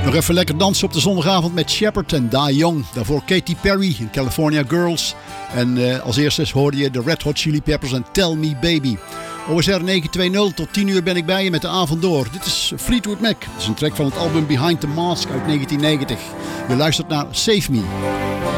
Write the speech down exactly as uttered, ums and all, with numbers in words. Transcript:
Nog even lekker dansen op de zondagavond met Shepherd en Die Young. Daarvoor Katy Perry en California Girls. En uh, als eerste hoorde je de Red Hot Chili Peppers en Tell Me Baby. O S R negen twintig tot tien uur ben ik bij je met de avond door. Dit is Fleetwood Mac. Dat is een track van het album Behind the Mask uit negentien negentig. Je luistert naar Save Me.